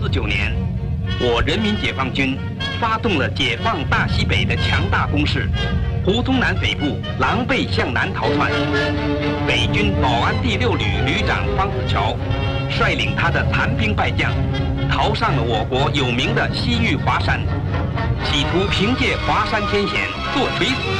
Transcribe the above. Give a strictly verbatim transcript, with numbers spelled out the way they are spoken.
四九年，我人民解放军发动了解放大西北的强大攻势，胡宗南匪部狼狈向南逃窜。北军保安第六旅旅长方子乔率领他的残兵败将，逃上了我国有名的西域华山，企图凭借华山天险坐垂死